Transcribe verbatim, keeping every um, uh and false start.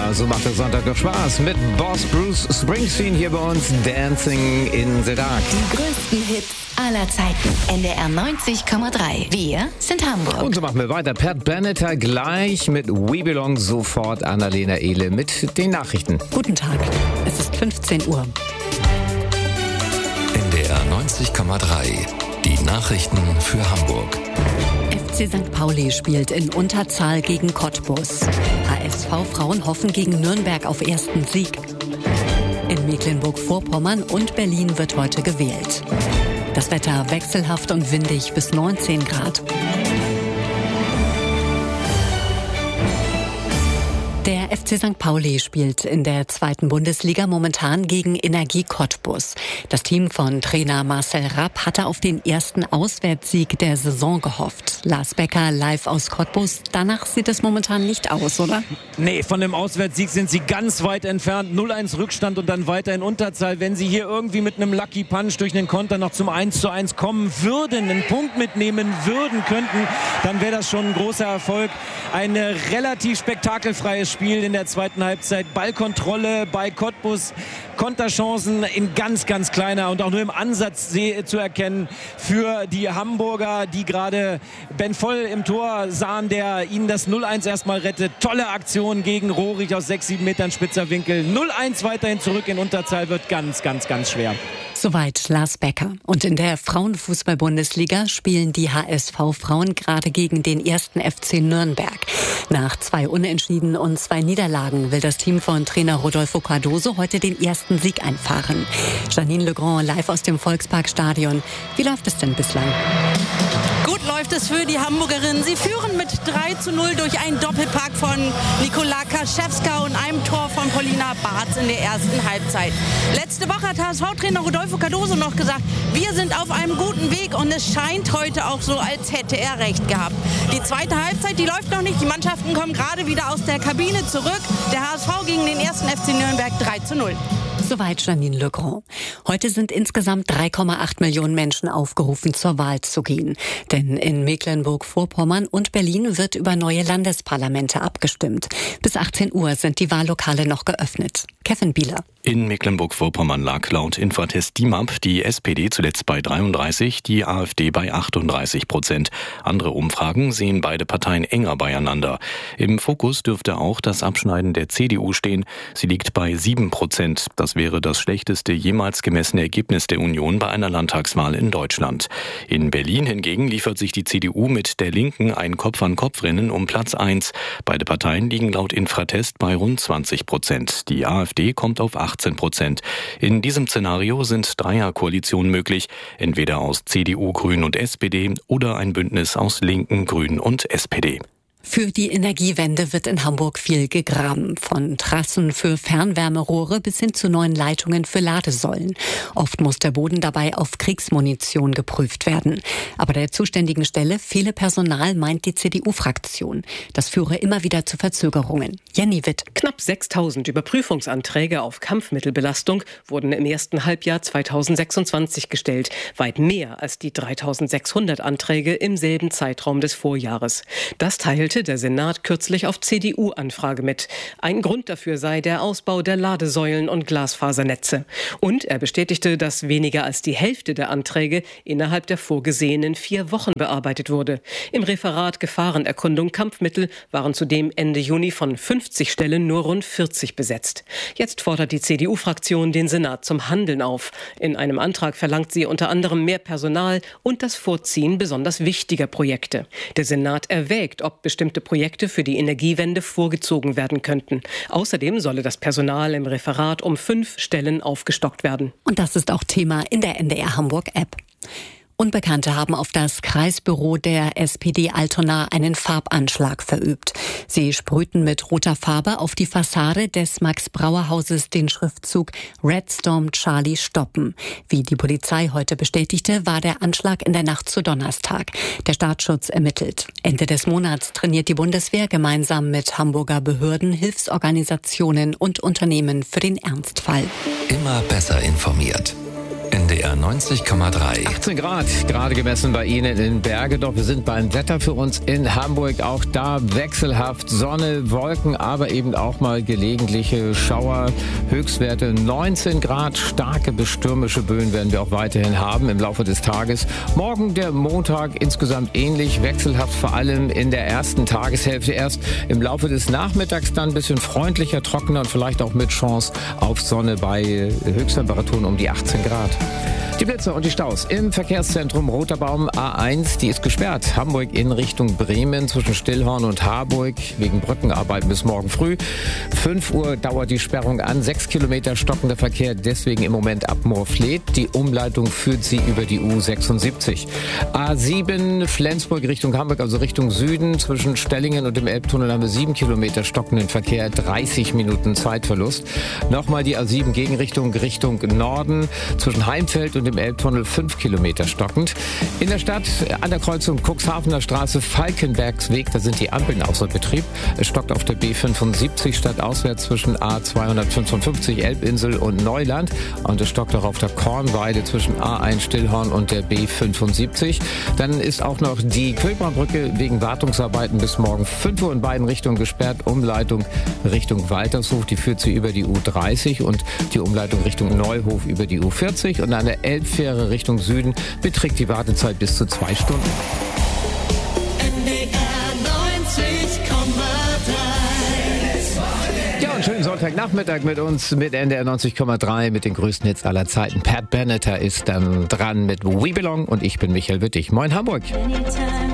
Ja, so macht der Sonntag doch Spaß mit Boss Bruce Springsteen hier bei uns, Dancing in the Dark. Die größten Hits aller Zeiten. N D R neunzig Komma drei. Wir sind Hamburg. Und so machen wir weiter. Pat Benatar gleich mit We Belong, sofort Annalena Ehle mit den Nachrichten. Guten Tag, es ist fünfzehn Uhr. N D R neunzig Komma drei. Die Nachrichten für Hamburg. F C Sankt Pauli spielt in Unterzahl gegen Cottbus. H S V-Frauen hoffen gegen Nürnberg auf ersten Sieg. In Mecklenburg-Vorpommern und Berlin wird heute gewählt. Das Wetter wechselhaft und windig bis neunzehn Grad. Der F C Sankt Pauli spielt in der zweiten Bundesliga momentan gegen Energie Cottbus. Das Team von Trainer Marcel Rapp hatte auf den ersten Auswärtssieg der Saison gehofft. Lars Becker live aus Cottbus. Danach sieht es momentan nicht aus, oder? Nee, von dem Auswärtssieg sind sie ganz weit entfernt. null eins Rückstand und dann weiter in Unterzahl. Wenn sie hier irgendwie mit einem Lucky Punch durch den Konter noch zum eins zu eins kommen würden, einen Punkt mitnehmen würden, könnten, dann wäre das schon ein großer Erfolg. Ein relativ spektakelfreies Spiel in der zweiten Halbzeit. Ballkontrolle bei Cottbus, Konterchancen in ganz, ganz kleiner und auch nur im Ansatz zu erkennen für die Hamburger, die gerade Ben Voll im Tor sahen, der ihnen das null eins erstmal rettet. Tolle Aktion gegen Rohrig aus sechs, sieben Metern spitzer Winkel. null eins weiterhin zurück in Unterzahl, wird ganz, ganz, ganz schwer. Soweit Lars Becker. Und in der Frauenfußball-Bundesliga spielen die H S V-Frauen gerade gegen den ersten F C Nürnberg. Nach zwei Unentschieden und zwei Niederlagen will das Team von Trainer Rodolfo Cardoso heute den ersten Sieg einfahren. Janine Legrand live aus dem Volksparkstadion. Wie läuft es denn bislang? Gut läuft es für die Hamburgerinnen. Sie führen mit drei zu null durch einen Doppelpack von Nikola Kaschewska und einem Tor von Paulina Bartz in der ersten Halbzeit. Letzte Woche hat H S V-Trainer Rodolfo Cardoso noch gesagt, wir sind auf einem guten Weg und es scheint heute auch so, als hätte er recht gehabt. Die zweite Halbzeit, die läuft noch nicht. Die Mannschaften kommen gerade wieder aus der Kabine zurück. Der H S V gegen den ersten F C Nürnberg drei zu null. Soweit Janine Legrand. Heute sind insgesamt drei Komma acht Millionen Menschen aufgerufen, zur Wahl zu gehen. Denn in Mecklenburg-Vorpommern und Berlin wird über neue Landesparlamente abgestimmt. Bis achtzehn Uhr sind die Wahllokale noch geöffnet. Kevin Bieler. In Mecklenburg-Vorpommern lag laut Infratest D I M A P die S P D zuletzt bei dreiunddreißig, die AfD bei achtunddreißig Prozent. Andere Umfragen sehen beide Parteien enger beieinander. Im Fokus dürfte auch das Abschneiden der C D U stehen. Sie liegt bei sieben Prozent. Das wäre das schlechteste jemals gemessene Ergebnis der Union bei einer Landtagswahl in Deutschland. In Berlin hingegen liefert sich die C D U mit der Linken ein Kopf-an-Kopf-Rennen um Platz eins. Beide Parteien liegen laut Infratest bei rund zwanzig Prozent. Die AfD kommt auf achtzehn Prozent. In diesem Szenario sind Dreierkoalitionen möglich, entweder aus C D U, Grünen und S P D oder ein Bündnis aus Linken, Grünen und S P D. Für die Energiewende wird in Hamburg viel gegraben. Von Trassen für Fernwärmerohre bis hin zu neuen Leitungen für Ladesäulen. Oft muss der Boden dabei auf Kriegsmunition geprüft werden. Aber der zuständigen Stelle fehle Personal, meint die C D U-Fraktion. Das führe immer wieder zu Verzögerungen. Jenny Witt. Knapp sechstausend Überprüfungsanträge auf Kampfmittelbelastung wurden im ersten Halbjahr zweitausendsechsundzwanzig gestellt. Weit mehr als die dreitausendsechshundert Anträge im selben Zeitraum des Vorjahres. Das teilt der Senat kürzlich auf C D U-Anfrage mit. Ein Grund dafür sei der Ausbau der Ladesäulen und Glasfasernetze. Und er bestätigte, dass weniger als die Hälfte der Anträge innerhalb der vorgesehenen vier Wochen bearbeitet wurde. Im Referat Gefahrenerkundung Kampfmittel waren zudem Ende Juni von fünfzig Stellen nur rund vierzig besetzt. Jetzt fordert die C D U-Fraktion den Senat zum Handeln auf. In einem Antrag verlangt sie unter anderem mehr Personal und das Vorziehen besonders wichtiger Projekte. Der Senat erwägt, ob bestimmte Projekte für die Energiewende vorgezogen werden könnten. Außerdem solle das Personal im Referat um fünf Stellen aufgestockt werden. Und das ist auch Thema in der N D R Hamburg-App. Unbekannte haben auf das Kreisbüro der S P D Altona einen Farbanschlag verübt. Sie sprühten mit roter Farbe auf die Fassade des Max-Brauer-Hauses den Schriftzug Red Storm Charlie stoppen. Wie die Polizei heute bestätigte, war der Anschlag in der Nacht zu Donnerstag. Der Staatsschutz ermittelt. Ende des Monats trainiert die Bundeswehr gemeinsam mit Hamburger Behörden, Hilfsorganisationen und Unternehmen für den Ernstfall. Immer besser informiert. N D R neunzig Komma drei. achtzehn Grad, gerade gemessen bei Ihnen in Bergedorf. Wir sind beim Wetter für uns in Hamburg. Auch da wechselhaft Sonne, Wolken, aber eben auch mal gelegentliche Schauer. Höchstwerte neunzehn Grad. Starke bis stürmische Böen werden wir auch weiterhin haben im Laufe des Tages. Morgen der Montag insgesamt ähnlich, wechselhaft vor allem in der ersten Tageshälfte. Erst im Laufe des Nachmittags dann ein bisschen freundlicher, trockener und vielleicht auch mit Chance auf Sonne bei Höchsttemperaturen um die achtzehn Grad. Die Blitze und die Staus im Verkehrszentrum Roter Baum A eins, die ist gesperrt. Hamburg in Richtung Bremen zwischen Stillhorn und Harburg wegen Brückenarbeiten bis morgen früh. fünf Uhr dauert die Sperrung an, sechs Kilometer stockender Verkehr, deswegen im Moment ab Moorfleet. Die Umleitung führt sie über die U sechsundsiebzig. A sieben Flensburg Richtung Hamburg, also Richtung Süden. Zwischen Stellingen und dem Elbtunnel haben wir sieben Kilometer stockenden Verkehr, dreißig Minuten Zeitverlust. Nochmal die A sieben Gegenrichtung Richtung Norden zwischen Heimfeld und dem Elbtunnel fünf Kilometer stockend. In der Stadt an der Kreuzung Cuxhavener Straße Falkenbergsweg, da sind die Ampeln außer Betrieb. Es stockt auf der B fünfundsiebzig stadtauswärts zwischen A zweihundertfünfundfünfzig Elbinsel und Neuland und es stockt auch auf der Kornweide zwischen A eins Stillhorn und der B fünfundsiebzig. Dann ist auch noch die Köbernbrücke wegen Wartungsarbeiten bis morgen fünf Uhr in beiden Richtungen gesperrt. Umleitung Richtung Waltershof, die führt sie über die U dreißig und die Umleitung Richtung Neuhof über die U vierzig und an der Elbfähre Richtung Süden beträgt die Wartezeit bis zu zwei Stunden. N D R neunzig Komma drei. Ja, und schönen Sonntagnachmittag mit uns mit N D R neunzig Komma drei mit den größten Hits aller Zeiten. Pat Benatar ist dann dran mit We Belong und ich bin Michael Wittig. Moin Hamburg.